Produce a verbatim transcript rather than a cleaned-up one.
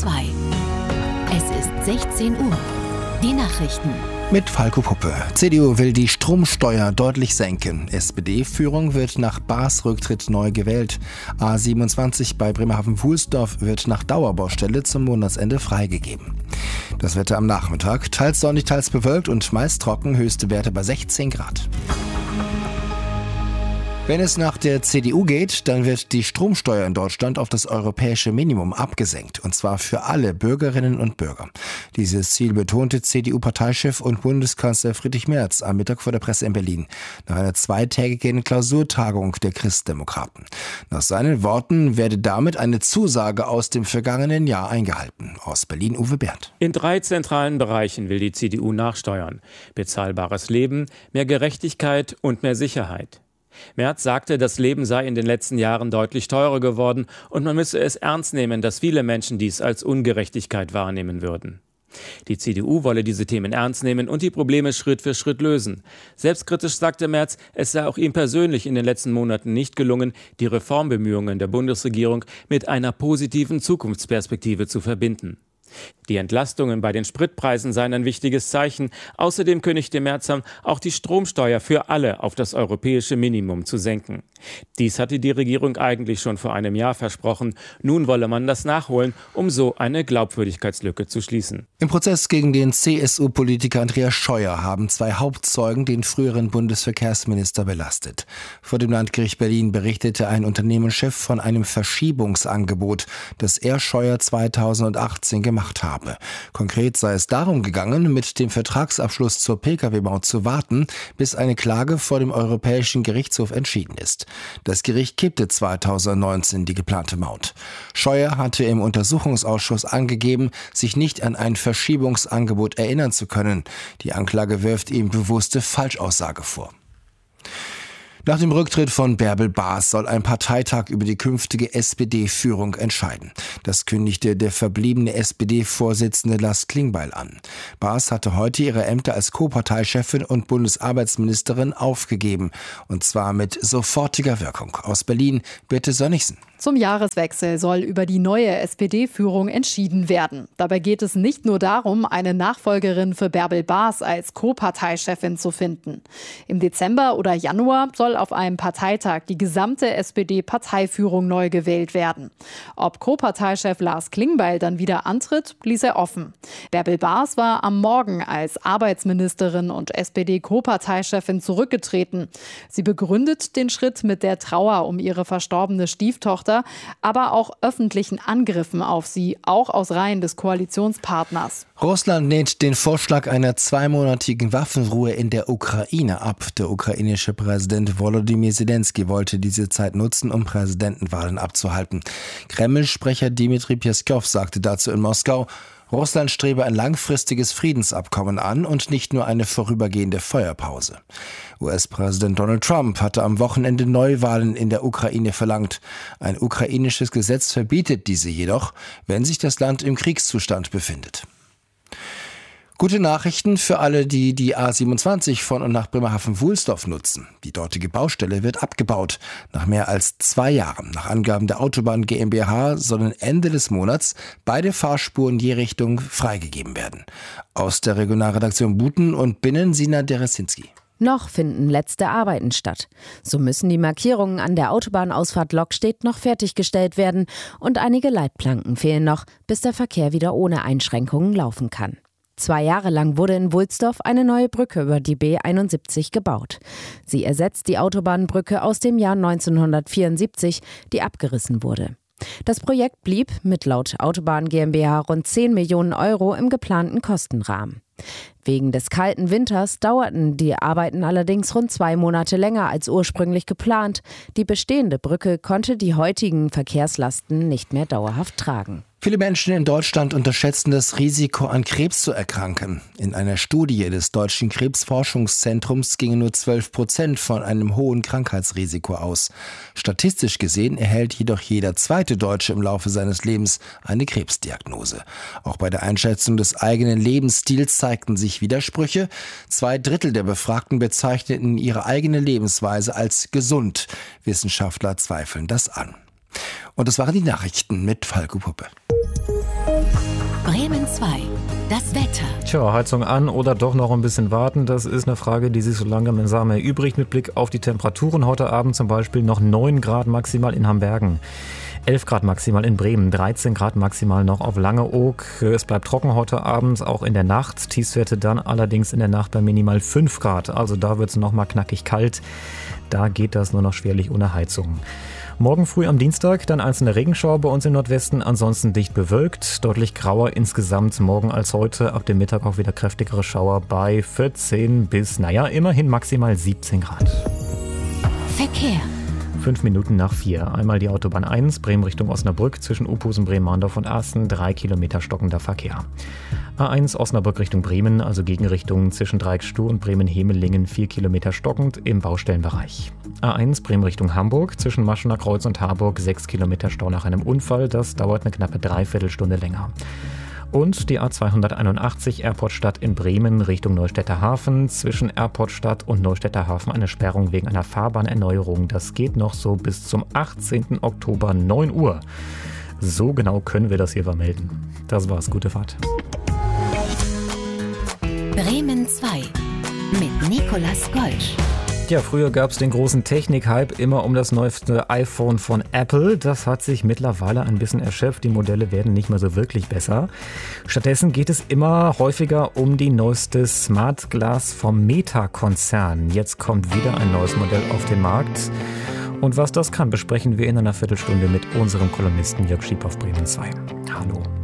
zwei. Es ist sechzehn Uhr. Die Nachrichten. Mit Falco Puppe. C D U will die Stromsteuer deutlich senken. S P D-Führung wird nach Baas Rücktritt neu gewählt. A siebenundzwanzig bei Bremerhaven-Wulsdorf wird nach Dauerbaustelle zum Monatsende freigegeben. Das Wetter am Nachmittag. Teils sonnig, teils bewölkt und meist trocken. Höchste Werte bei sechzehn Grad. Wenn es nach der C D U geht, dann wird die Stromsteuer in Deutschland auf das europäische Minimum abgesenkt. Und zwar für alle Bürgerinnen und Bürger. Dieses Ziel betonte C D U-Parteichef und Bundeskanzler Friedrich Merz am Mittag vor der Presse in Berlin nach einer zweitägigen Klausurtagung der Christdemokraten. Nach seinen Worten werde damit eine Zusage aus dem vergangenen Jahr eingehalten. Aus Berlin Uwe Bernd. In drei zentralen Bereichen will die C D U nachsteuern. Bezahlbares Leben, mehr Gerechtigkeit und mehr Sicherheit. Merz sagte, das Leben sei in den letzten Jahren deutlich teurer geworden und man müsse es ernst nehmen, dass viele Menschen dies als Ungerechtigkeit wahrnehmen würden. Die C D U wolle diese Themen ernst nehmen und die Probleme Schritt für Schritt lösen. Selbstkritisch sagte Merz, es sei auch ihm persönlich in den letzten Monaten nicht gelungen, die Reformbemühungen der Bundesregierung mit einer positiven Zukunftsperspektive zu verbinden. Die Entlastungen bei den Spritpreisen seien ein wichtiges Zeichen. Außerdem kündigte Merz an, auch die Stromsteuer für alle auf das europäische Minimum zu senken. Dies hatte die Regierung eigentlich schon vor einem Jahr versprochen. Nun wolle man das nachholen, um so eine Glaubwürdigkeitslücke zu schließen. Im Prozess gegen den C S U-Politiker Andreas Scheuer haben zwei Hauptzeugen den früheren Bundesverkehrsminister belastet. Vor dem Landgericht Berlin berichtete ein Unternehmenschef von einem Verschiebungsangebot, das er Scheuer zweitausendachtzehn gemacht habe. Konkret sei es darum gegangen, mit dem Vertragsabschluss zur Pkw-Maut zu warten, bis eine Klage vor dem Europäischen Gerichtshof entschieden ist. Das Gericht kippte zweitausendneunzehn die geplante Maut. Scheuer hatte im Untersuchungsausschuss angegeben, sich nicht an ein Verschiebungsangebot erinnern zu können. Die Anklage wirft ihm bewusste Falschaussage vor. Nach dem Rücktritt von Bärbel Baas soll ein Parteitag über die künftige S P D-Führung entscheiden. Das kündigte der verbliebene S P D-Vorsitzende Lars Klingbeil an. Baas hatte heute ihre Ämter als Co-Parteichefin und Bundesarbeitsministerin aufgegeben. Und zwar mit sofortiger Wirkung. Aus Berlin, Birte Sönnigsen. Zum Jahreswechsel soll über die neue S P D-Führung entschieden werden. Dabei geht es nicht nur darum, eine Nachfolgerin für Bärbel Baas als Co-Parteichefin zu finden. Im Dezember oder Januar soll auf einem Parteitag die gesamte S P D-Parteiführung neu gewählt werden. Ob Co-Parteichef Lars Klingbeil dann wieder antritt, ließ er offen. Bärbel Baas war am Morgen als Arbeitsministerin und S P D-Co-Parteichefin zurückgetreten. Sie begründet den Schritt mit der Trauer um ihre verstorbene Stieftochter, aber auch öffentlichen Angriffen auf sie, auch aus Reihen des Koalitionspartners. Russland lehnt den Vorschlag einer zweimonatigen Waffenruhe in der Ukraine ab. Der ukrainische Präsident Volodymyr Zelensky wollte diese Zeit nutzen, um Präsidentenwahlen abzuhalten. Kreml-Sprecher Dmitri Peskow sagte dazu in Moskau, Russland strebe ein langfristiges Friedensabkommen an und nicht nur eine vorübergehende Feuerpause. U S-Präsident Donald Trump hatte am Wochenende Neuwahlen in der Ukraine verlangt. Ein ukrainisches Gesetz verbietet diese jedoch, wenn sich das Land im Kriegszustand befindet. Gute Nachrichten für alle, die die A siebenundzwanzig von und nach Bremerhaven-Wulsdorf nutzen. Die dortige Baustelle wird abgebaut. Nach mehr als zwei Jahren. Nach Angaben der Autobahn GmbH sollen Ende des Monats beide Fahrspuren je Richtung freigegeben werden. Aus der Regionalredaktion Buten und Binnen Sina Deresinski. Noch finden letzte Arbeiten statt. So müssen die Markierungen an der Autobahnausfahrt Lockstedt noch fertiggestellt werden und einige Leitplanken fehlen noch, bis der Verkehr wieder ohne Einschränkungen laufen kann. Zwei Jahre lang wurde in Wulsdorf eine neue Brücke über die B einundsiebzig gebaut. Sie ersetzt die Autobahnbrücke aus dem Jahr neunzehnhundertvierundsiebzig, die abgerissen wurde. Das Projekt blieb mit laut Autobahn GmbH rund zehn Millionen Euro im geplanten Kostenrahmen. Wegen des kalten Winters dauerten die Arbeiten allerdings rund zwei Monate länger als ursprünglich geplant. Die bestehende Brücke konnte die heutigen Verkehrslasten nicht mehr dauerhaft tragen. Viele Menschen in Deutschland unterschätzen das Risiko, an Krebs zu erkranken. In einer Studie des Deutschen Krebsforschungszentrums gingen nur zwölf Prozent von einem hohen Krankheitsrisiko aus. Statistisch gesehen erhält jedoch jeder zweite Deutsche im Laufe seines Lebens eine Krebsdiagnose. Auch bei der Einschätzung des eigenen Lebensstils zeigten sich Widersprüche. Zwei Drittel der Befragten bezeichneten ihre eigene Lebensweise als gesund. Wissenschaftler zweifeln das an. Und das waren die Nachrichten mit Falco Puppe. Bremen zwei. Das Wetter. Tja, Heizung an oder doch noch ein bisschen warten, das ist eine Frage, die sich so langsam in Samen erübrigt. Mit Blick auf die Temperaturen heute Abend zum Beispiel noch neun Grad maximal in Hambergen. elf Grad maximal in Bremen, dreizehn Grad maximal noch auf Langeoog. Es bleibt trocken heute Abend, auch in der Nacht. Tiefstwerte dann allerdings in der Nacht bei minimal fünf Grad. Also da wird es nochmal knackig kalt. Da geht das nur noch schwerlich ohne Heizung. Morgen früh am Dienstag dann einzelne Regenschauer bei uns im Nordwesten, ansonsten dicht bewölkt, deutlich grauer insgesamt morgen als heute, ab dem Mittag auch wieder kräftigere Schauer bei vierzehn bis, naja, immerhin maximal siebzehn Grad. Verkehr. Fünf Minuten nach vier. Einmal die Autobahn eins, Bremen Richtung Osnabrück, zwischen Uphusen, Bremen-Mahndorf und Asten, drei Kilometer stockender Verkehr. A eins Osnabrück Richtung Bremen, also Gegenrichtung zwischen Dreiecksstuh und Bremen-Hemelingen, vier Kilometer stockend im Baustellenbereich. A eins Bremen Richtung Hamburg, zwischen Maschener Kreuz und Harburg, sechs Kilometer Stau nach einem Unfall, das dauert eine knappe Dreiviertelstunde länger. Und die A zweihunderteinundachtzig Airportstadt in Bremen Richtung Neustädter Hafen. Zwischen Airportstadt und Neustädter Hafen eine Sperrung wegen einer Fahrbahnerneuerung. Das geht noch so bis zum achtzehnten Oktober, neun Uhr. So genau können wir das hier vermelden. Das war's, gute Fahrt. Bremen zwei mit Nicolas Goldsch. Ja, früher gab es den großen Technik-Hype immer um das neueste iPhone von Apple. Das hat sich mittlerweile ein bisschen erschöpft. Die Modelle werden nicht mehr so wirklich besser. Stattdessen geht es immer häufiger um die neueste Smart Glass vom Meta-Konzern. Jetzt kommt wieder ein neues Modell auf den Markt. Und was das kann, besprechen wir in einer Viertelstunde mit unserem Kolumnisten Jörg Schiep auf Bremen zwei. Hallo.